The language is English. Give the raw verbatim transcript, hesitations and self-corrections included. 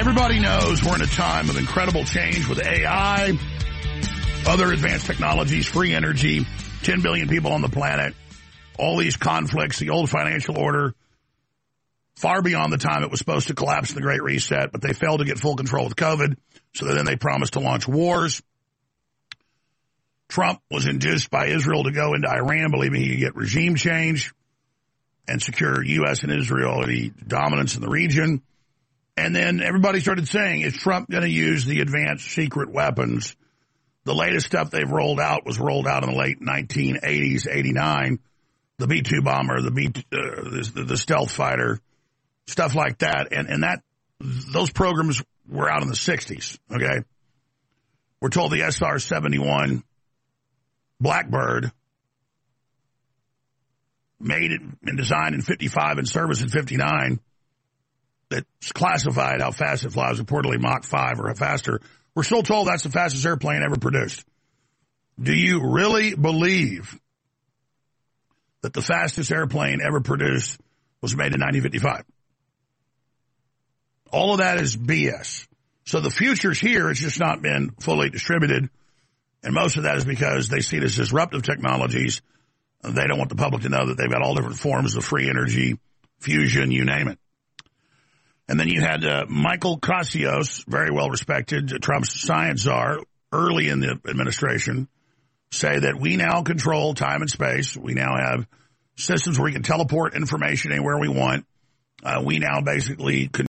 Everybody knows we're in a time of incredible change with A I, other advanced technologies, free energy, ten billion people on the planet, all these conflicts, the old financial order, far beyond the time it was supposed to collapse in the Great Reset, but they failed to get full control with COVID, so then they promised to launch wars. Trump was induced by Israel to go into Iran, believing he could get regime change and secure U S and Israeli dominance in the region. And then everybody started saying, is Trump going to use the advanced secret weapons? The latest stuff they've rolled out was rolled out in the late nineteen eighties, eighty-nine. The B two bomber, the B, uh, the, the stealth fighter, stuff like that. And, and that, those programs were out in the sixties, okay? We're told the S R seventy-one Blackbird, made it and designed in fifty-five and service in fifty-nine, that's classified how fast it flies, reportedly Mach five or faster. We're still told that's the fastest airplane ever produced. Do you really believe that the fastest airplane ever produced was made in nineteen fifty-five? All of that is B S. So the future's here. It's just not been fully distributed. And most of that is because they see it as disruptive technologies. They don't want the public to know that they've got all different forms of free energy, fusion, you name it. And then you had uh, Michael Kasios, very well respected, Trump's science czar, early in the administration, say that we now control time and space. We now have systems where we can teleport information anywhere we want. Uh, we now basically